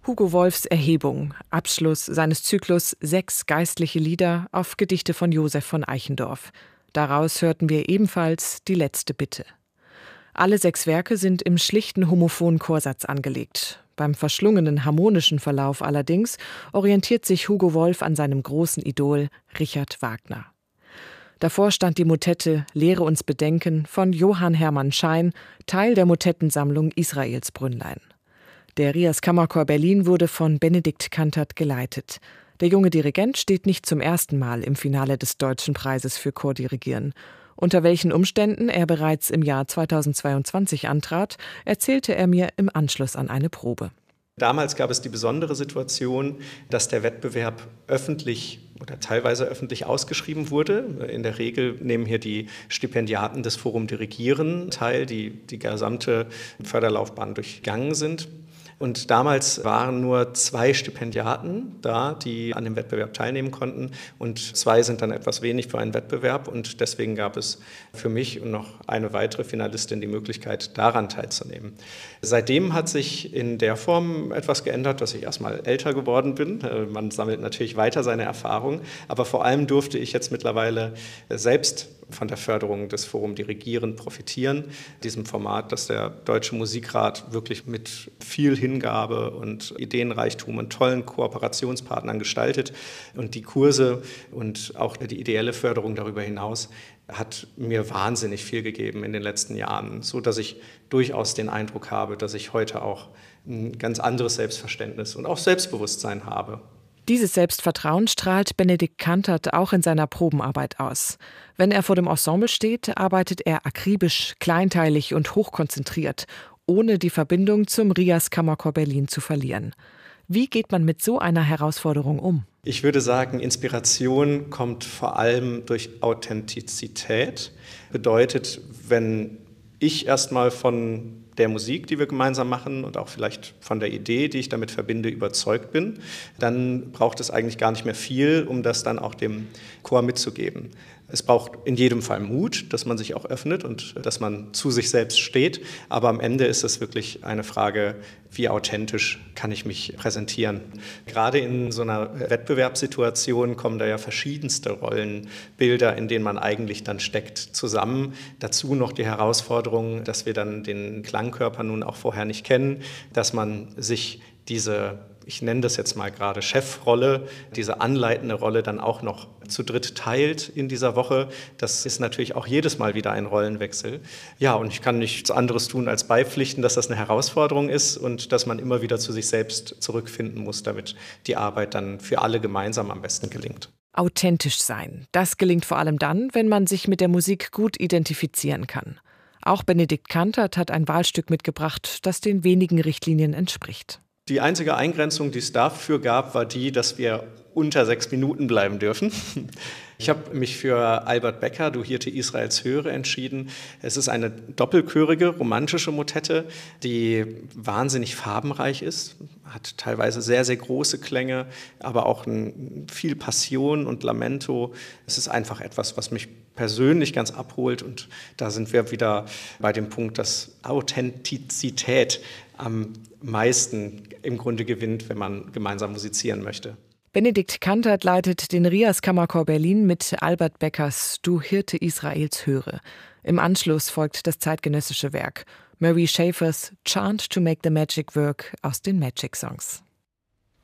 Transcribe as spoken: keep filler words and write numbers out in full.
Hugo Wolfs Erhebung, Abschluss seines Zyklus Sechs geistliche Lieder auf Gedichte von Josef von Eichendorff. Daraus hörten wir ebenfalls die letzte Bitte. Alle sechs Werke sind im schlichten homophonen Chorsatz angelegt. Beim verschlungenen harmonischen Verlauf allerdings orientiert sich Hugo Wolf an seinem großen Idol Richard Wagner. Davor stand die Motette Lehre uns bedenken von Johann Hermann Schein, Teil der Motettensammlung Israels Brünnlein. Der Rias Kammerchor Berlin wurde von Benedikt Kantert geleitet. Der junge Dirigent steht nicht zum ersten Mal im Finale des Deutschen Preises für Chordirigieren. Unter welchen Umständen er bereits im Jahr zweitausendzweiundzwanzig antrat, erzählte er mir im Anschluss an eine Probe. Damals gab es die besondere Situation, dass der Wettbewerb öffentlich oder teilweise öffentlich ausgeschrieben wurde. In der Regel nehmen hier die Stipendiaten des Forum Dirigieren teil, die die gesamte Förderlaufbahn durchgegangen sind. Und damals waren nur zwei Stipendiaten da, die an dem Wettbewerb teilnehmen konnten. Und zwei sind dann etwas wenig für einen Wettbewerb. Und deswegen gab es für mich und noch eine weitere Finalistin die Möglichkeit, daran teilzunehmen. Seitdem hat sich in der Form etwas geändert, dass ich erstmal älter geworden bin. Man sammelt natürlich weiter seine Erfahrungen. Aber vor allem durfte ich jetzt mittlerweile selbst von der Förderung des Forum Dirigieren profitieren, diesem Format, das der Deutsche Musikrat wirklich mit viel Hingabe und Ideenreichtum und tollen Kooperationspartnern gestaltet. Und die Kurse und auch die ideelle Förderung darüber hinaus hat mir wahnsinnig viel gegeben in den letzten Jahren, so dass ich durchaus den Eindruck habe, dass ich heute auch ein ganz anderes Selbstverständnis und auch Selbstbewusstsein habe. Dieses Selbstvertrauen strahlt Benedikt Kantert auch in seiner Probenarbeit aus. Wenn er vor dem Ensemble steht, arbeitet er akribisch, kleinteilig und hochkonzentriert, ohne die Verbindung zum Rias Kammerchor Berlin zu verlieren. Wie geht man mit so einer Herausforderung um? Ich würde sagen, Inspiration kommt vor allem durch Authentizität. Bedeutet, wenn ich erstmal von der Musik, die wir gemeinsam machen und auch vielleicht von der Idee, die ich damit verbinde, überzeugt bin, dann braucht es eigentlich gar nicht mehr viel, um das dann auch dem Chor mitzugeben. Es braucht in jedem Fall Mut, dass man sich auch öffnet und dass man zu sich selbst steht. Aber am Ende ist es wirklich eine Frage, wie authentisch kann ich mich präsentieren. Gerade in so einer Wettbewerbssituation kommen da ja verschiedenste Rollenbilder, in denen man eigentlich dann steckt, zusammen. Dazu noch die Herausforderung, dass wir dann den Klangkörper nun auch vorher nicht kennen, dass man sich diese, ich nenne das jetzt mal gerade Chefrolle, diese anleitende Rolle dann auch noch zu dritt teilt in dieser Woche. Das ist natürlich auch jedes Mal wieder ein Rollenwechsel. Ja, und ich kann nichts anderes tun, als beipflichten, dass das eine Herausforderung ist und dass man immer wieder zu sich selbst zurückfinden muss, damit die Arbeit dann für alle gemeinsam am besten gelingt. Authentisch sein, das gelingt vor allem dann, wenn man sich mit der Musik gut identifizieren kann. Auch Benedikt Kantert hat ein Wahlstück mitgebracht, das den wenigen Richtlinien entspricht. Die einzige Eingrenzung, die es dafür gab, war die, dass wir unter sechs Minuten bleiben dürfen. Ich habe mich für Albert Becker, Du Hirte Israels Höre, entschieden. Es ist eine doppelchörige, romantische Motette, die wahnsinnig farbenreich ist, hat teilweise sehr, sehr große Klänge, aber auch ein, viel Passion und Lamento. Es ist einfach etwas, was mich persönlich ganz abholt. Und da sind wir wieder bei dem Punkt, dass Authentizität am meisten im Grunde gewinnt, wenn man gemeinsam musizieren möchte. Benedikt Kantert leitet den Rias Kammerchor Berlin mit Albert Beckers Du Hirte Israels Höre. Im Anschluss folgt das zeitgenössische Werk Murray Schafer's Chant to Make the Magic Work aus den Magic Songs.